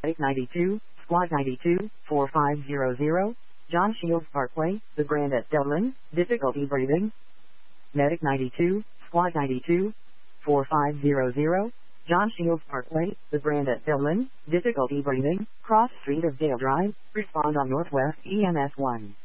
Medic 92, Squad 92, 4500, John Shields Parkway, The Grand at Dublin, difficulty breathing. Medic 92, Squad 92, 4500, John Shields Parkway, The Grand at Dublin, difficulty breathing, cross street of Dale Drive, respond on Northwest EMS 1.